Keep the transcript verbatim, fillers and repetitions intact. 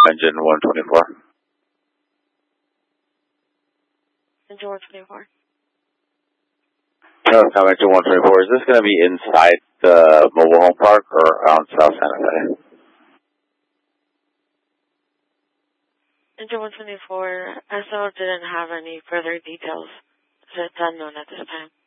Engine one twenty-four. Engine one twenty-four. Telecom Engine one twenty-four. Is this going to be inside the mobile home park or out in South Santa Fe? Engine one twenty-four, S O didn't have any further details, so it's unknown at this time.